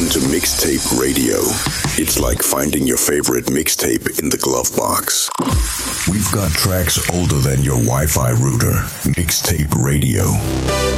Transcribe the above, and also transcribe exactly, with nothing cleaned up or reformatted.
to Mixtape Radio. It's like finding your favorite mixtape in the glove box. We've got tracks older than your Wi-Fi router. Mixtape Radio.